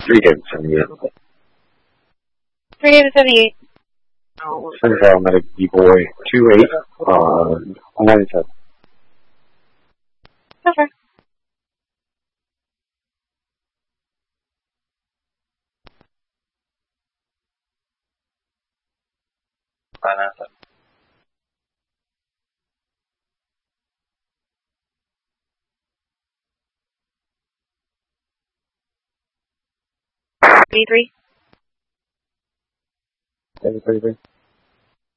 3 David 78. 3 David 78. Central Medic B-Boy 28, 97. Okay. B3. David 33.